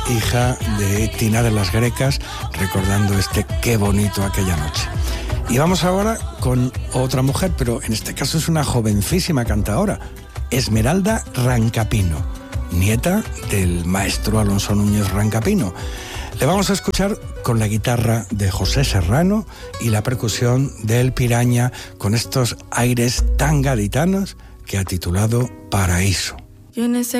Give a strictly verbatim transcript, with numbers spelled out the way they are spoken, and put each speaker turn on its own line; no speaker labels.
hija de Tina de las Grecas, recordando este qué bonito aquella noche. Y vamos ahora con otra mujer, pero en este caso es una jovencísima cantadora, Esmeralda Rancapino, nieta del maestro Alonso Núñez Rancapino. Le vamos a escuchar con la guitarra de José Serrano y la percusión del Piraña, con estos aires tan gaditanos que ha titulado Paraíso.
Yo en ese